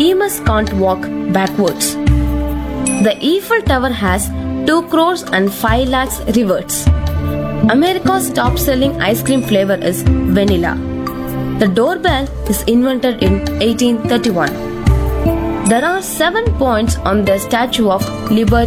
famous can't walk backwards. The Eiffel Tower has 2 crores and 5 lakhs rewards. America's top-selling ice cream flavor is vanilla. The doorbell is invented in 1831. There are 7 points on the Statue of Liberty